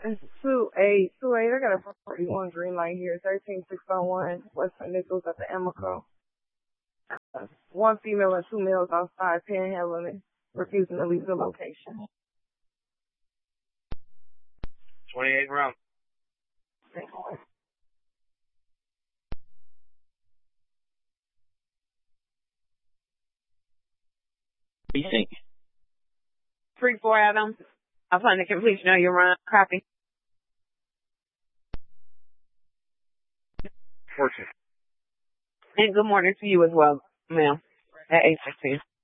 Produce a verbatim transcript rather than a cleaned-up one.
It's two eight, two eight. I got a forty-one green light here, thirteen six oh one, Western Nichols at the Amico. Uh, one female and two males outside panhandling, refusing to leave the location. twenty-eight round. What do you think? three four Adam. I'll find the completion of your run. Copy. Fortune. And good morning to you as well, ma'am. At eight sixteen.